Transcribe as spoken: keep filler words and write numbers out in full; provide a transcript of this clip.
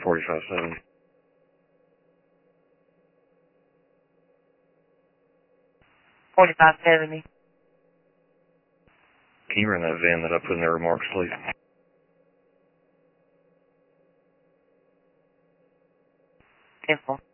forty-five seventy. forty-five seventy. Can you run that van that I put in their remarks, please? Simple.